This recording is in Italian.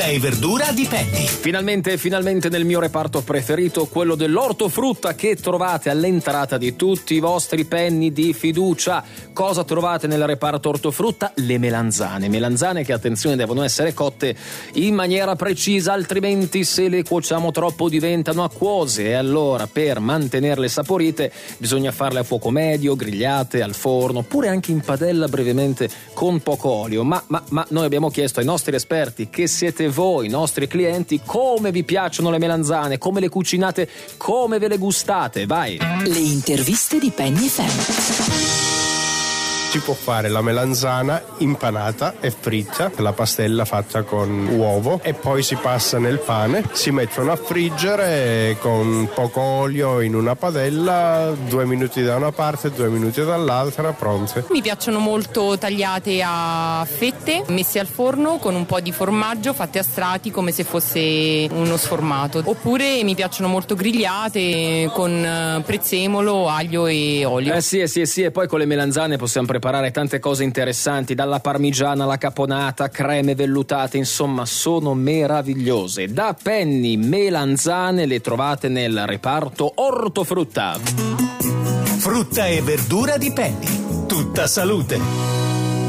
Frutta e verdura di Penny. Finalmente nel mio reparto preferito, quello dell'ortofrutta, che trovate all'entrata di tutti i vostri Penny di fiducia. Cosa trovate nel reparto ortofrutta? Le melanzane che, attenzione, devono essere cotte in maniera precisa, altrimenti se le cuociamo troppo diventano acquose, e allora per mantenerle saporite bisogna farle a fuoco medio, grigliate al forno, oppure anche in padella brevemente con poco olio. Ma noi abbiamo chiesto ai nostri esperti, che siete voi, i nostri clienti, come vi piacciono le melanzane, come le cucinate, come ve le gustate. Vai! Le interviste di Penny FM. Si può fare la melanzana impanata e fritta, la pastella fatta con uovo, e poi si passa nel pane, si mettono a friggere con poco olio in una padella, 2 minuti da una parte, 2 minuti dall'altra, pronte. Mi piacciono molto tagliate a fette, messe al forno con un po' di formaggio, fatte a strati come se fosse uno sformato. Oppure mi piacciono molto grigliate con prezzemolo, aglio e olio. Sì, e poi con le melanzane possiamo preparare tante cose interessanti, dalla parmigiana alla caponata, creme vellutate, insomma sono meravigliose. Da Penny melanzane le trovate nel reparto ortofrutta. Frutta e verdura di Penny. Tutta salute.